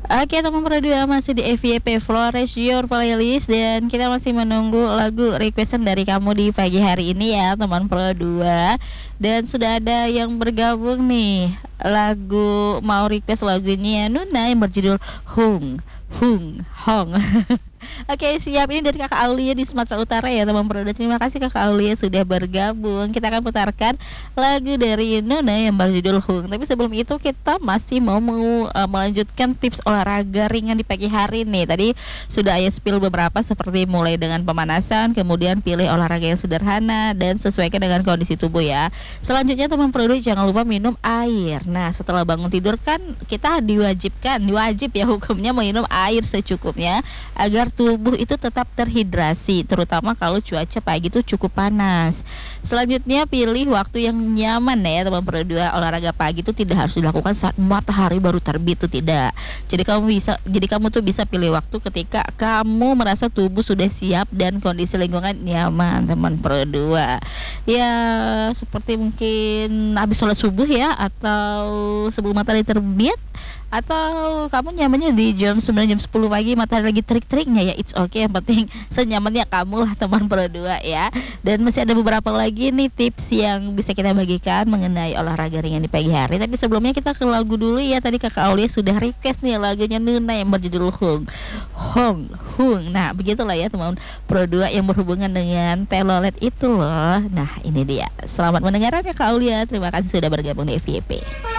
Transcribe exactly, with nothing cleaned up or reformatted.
Oke teman berdua, masih di F Y P Flores Your Playlist. Dan kita masih menunggu lagu requestan dari kamu di pagi hari ini ya teman berdua. Dan sudah ada yang bergabung nih. Lagu, mau request lagunya Nuna yang berjudul Hung Hung Hong. Oke, siap. Ini dari Kakak Aulia di Sumatera Utara ya teman berdua. Terima kasih Kakak Aulia sudah bergabung. Kita akan putarkan lagu dari Nuna yang berjudul Hung. Tapi sebelum itu kita masih mau, mau uh, melanjutkan tips olahraga ringan di pagi hari nih. Tadi sudah Ayah spill beberapa, seperti mulai dengan pemanasan, kemudian pilih olahraga yang sederhana dan sesuaikan dengan kondisi tubuh ya. Selanjutnya teman berdua jangan lupa minum air. Nah, setelah bangun tidur kan kita diwajibkan, diwajib ya hukumnya minum air secukupnya agar tubuh itu tetap terhidrasi, terutama kalau cuaca pagi itu cukup panas. Selanjutnya pilih waktu yang nyaman ya teman berdua. Olahraga pagi itu tidak harus dilakukan saat matahari baru terbit, itu tidak. Jadi kamu bisa, jadi kamu tuh bisa pilih waktu ketika kamu merasa tubuh sudah siap dan kondisi lingkungan nyaman teman berdua. Ya seperti mungkin habis sholat subuh ya, atau sebelum matahari terbit, atau kamu nyamannya di jam sembilan jam sepuluh pagi matahari lagi terik-teriknya ya, it's okay, yang penting senyamannya kamu lah teman berdua ya. Dan masih ada beberapa lagi nih tips yang bisa kita bagikan mengenai olahraga ringan di pagi hari. Tapi sebelumnya kita ke lagu dulu ya. Tadi Kakak Aulia sudah request nih lagunya Nuna yang berjudul Hung Hong Hung. Nah begitulah ya teman berdua yang berhubungan dengan telolet itu loh. Nah ini dia, selamat mendengarkan Kakak Aulia. Terima kasih sudah bergabung di F Y P.